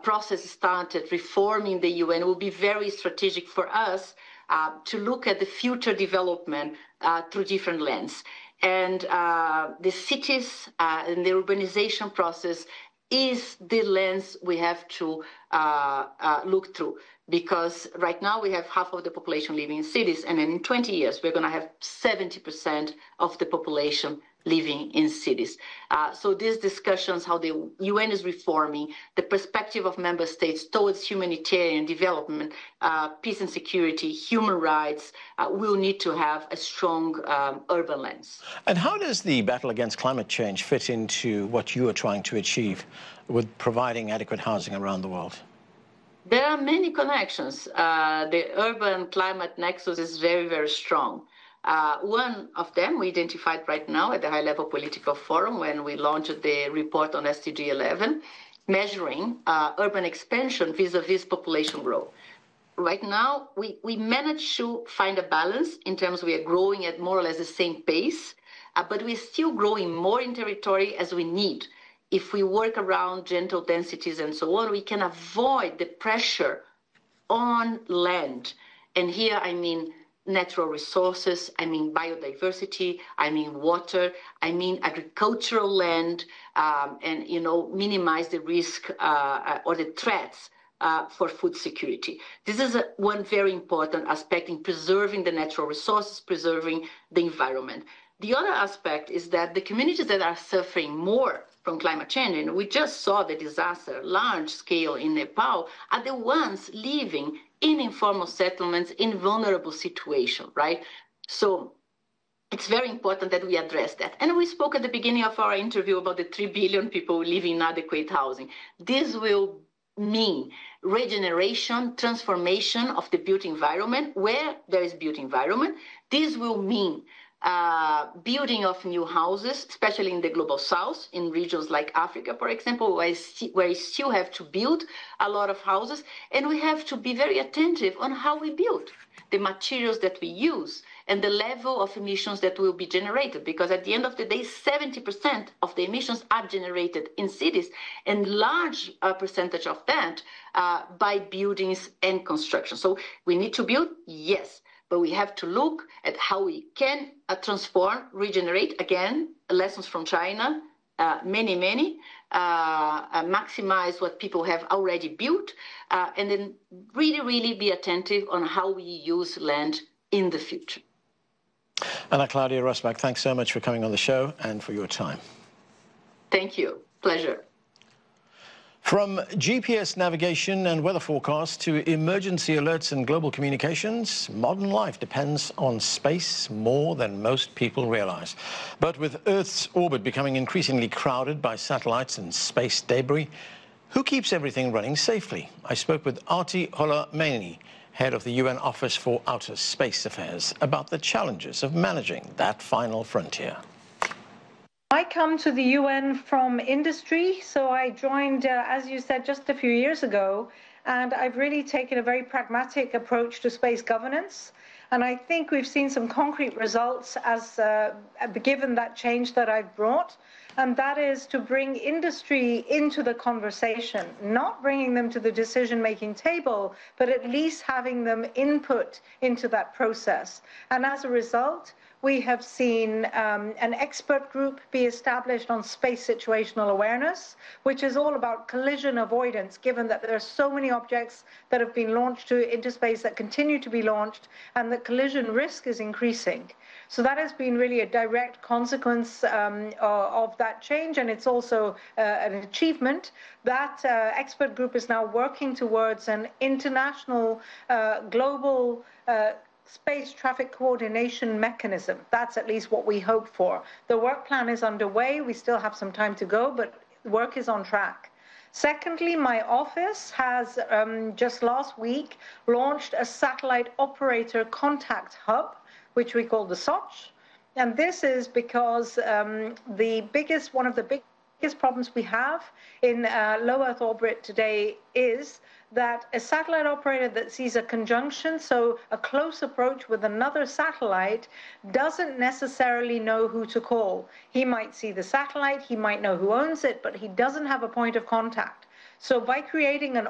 process started reforming the UN will be very strategic for us to look at the future development through different lenses. And the cities and the urbanization process is the lens we have to look through. Because right now we have half of the population living in cities, and in 20 years we're going to have 70% of the population living in cities. So these discussions, how the UN is reforming, the perspective of member states towards humanitarian development, peace and security, human rights, will need to have a strong urban lens. And how does the battle against climate change fit into what you are trying to achieve with providing adequate housing around the world? There are many connections. The urban climate nexus is very, very strong. One of them we identified right now at the high-level political forum when we launched the report on SDG 11, measuring urban expansion vis-a-vis population growth. Right now, we managed to find a balance in terms we are growing at more or less the same pace, but we're still growing more in territory as we need. If we work around gentle densities and so on, we can avoid the pressure on land. And here I mean natural resources, I mean biodiversity, I mean water, I mean agricultural land, and minimize the risk or the threats for food security. This is one very important aspect in preserving the natural resources, preserving the environment. The other aspect is that the communities that are suffering more from climate change, and we just saw the disaster, large scale in Nepal, are the ones living in informal settlements in vulnerable situations, right? So it's very important that we address that. And we spoke at the beginning of our interview about the 3 billion people living in inadequate housing. This will mean regeneration, transformation of the built environment where there is built environment. This will mean building of new houses, especially in the global south, in regions like Africa, for example, where you still have to build a lot of houses. And we have to be very attentive on how we build, the materials that we use, and the level of emissions that will be generated. Because at the end of the day, 70% of the emissions are generated in cities, and large percentage of that by buildings and construction. So we need to build, yes, but we have to look at how we can transform, regenerate, again, lessons from China, many, maximize what people have already built, and then really be attentive on how we use land in the future. Ana Claudia Rosbach, thanks so much for coming on the show and for your time. Thank you. Pleasure. From GPS navigation and weather forecasts to emergency alerts and global communications, modern life depends on space more than most people realize. But with Earth's orbit becoming increasingly crowded by satellites and space debris, who keeps everything running safely? I spoke with Arti Hola-Meinini, head of the UN Office for Outer Space Affairs, about the challenges of managing that final frontier. I come to the UN from industry, so I joined, as you said, just a few years ago, and I've really taken a very pragmatic approach to space governance. And I think we've seen some concrete results as given that change that I've brought, and that is to bring industry into the conversation, not bringing them to the decision-making table, but at least having them input into that process. And as a result, we have seen an expert group be established on space situational awareness, which is all about collision avoidance, given that there are so many objects that have been launched into space that continue to be launched, and the collision risk is increasing. So that has been really a direct consequence of that change, and it's also an achievement. That expert group is now working towards an international global space traffic coordination mechanism. That's at least what we hope for. The work plan is underway. We still have some time to go, but work is on track. Secondly, my office has just last week launched a satellite operator contact hub, which we call the SOCH. And this is because one of the biggest problems we have in low Earth orbit today is that a satellite operator that sees a conjunction, so a close approach with another satellite, doesn't necessarily know who to call. He might see the satellite, he might know who owns it, but he doesn't have a point of contact. So by creating an